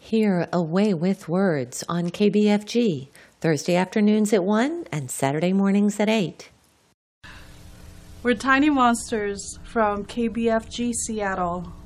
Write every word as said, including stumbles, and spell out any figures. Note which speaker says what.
Speaker 1: Hear A Way with Words on K B F G, Thursday afternoons at one and Saturday mornings at eight.
Speaker 2: We're Tiny Monsters from K B F G Seattle.